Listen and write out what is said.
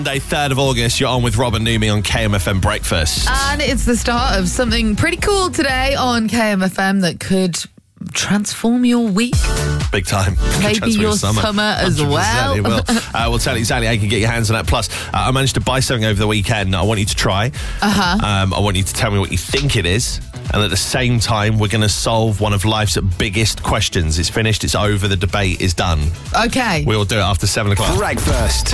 Monday, 3rd of August, you're on with Rob and Numi on KMFM Breakfast. And it's the start of something pretty cool today on KMFM that could transform your week. Big time. Maybe your summer as well. It will. We'll tell you exactly how you can get your hands on that. Plus, I managed to buy something over the weekend I want you to try. I want you to tell me what you think it is. And at the same time, we're going to solve one of life's biggest questions. It's finished. It's over. The debate is done. Okay. We'll do it after 7 o'clock. Breakfast.